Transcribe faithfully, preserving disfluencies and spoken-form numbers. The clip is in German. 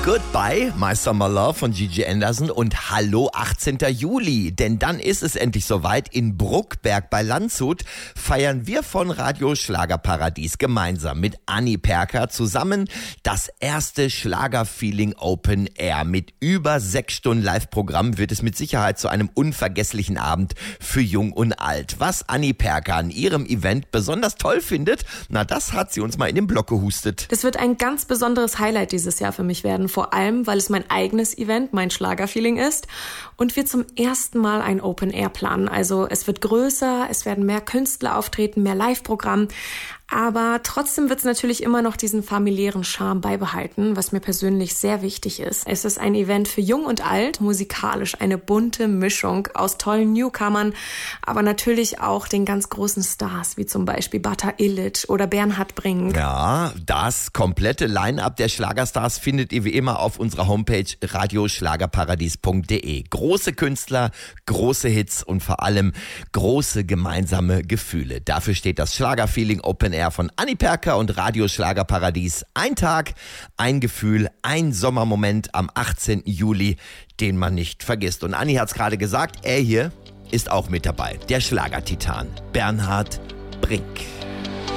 Goodbye, My Summer Love von Gigi Anderson und hallo achtzehnten Juli, denn dann ist es endlich soweit. In Bruckberg bei Landshut feiern wir von Radio Schlagerparadies gemeinsam mit Anni Perka zusammen das erste Schlagerfeeling Open Air. Mit über sechs Stunden Live-Programm wird es mit Sicherheit zu einem unvergesslichen Abend für Jung und Alt. Was Anni Perka an ihrem Event besonders toll findet, na das hat sie uns mal in den Blog gehustet. Das wird ein ganz besonderes Highlight dieses Jahr für mich werden. Vor allem, weil es mein eigenes Event, mein Schlagerfeeling ist und wir zum ersten Mal ein Open Air planen. Also es wird größer, es werden mehr Künstler auftreten, mehr Live-Programm. Aber trotzdem wird es natürlich immer noch diesen familiären Charme beibehalten, was mir persönlich sehr wichtig ist. Es ist ein Event für Jung und Alt, musikalisch eine bunte Mischung aus tollen Newcomern, aber natürlich auch den ganz großen Stars, wie zum Beispiel Bata Illich oder Bernhard Brink. Ja, das komplette Line-Up der Schlagerstars findet ihr wie immer auf unserer Homepage radio schlagerparadies punkt de. Große Künstler, große Hits und vor allem große gemeinsame Gefühle. Dafür steht das Schlagerfeeling Open Air von Anni Perka und Radio Schlagerparadies. Ein Tag, ein Gefühl, ein Sommermoment am achtzehnten Juli, den man nicht vergisst. Und Anni hat es gerade gesagt, er hier ist auch mit dabei. Der Schlagertitan Bernhard Brink.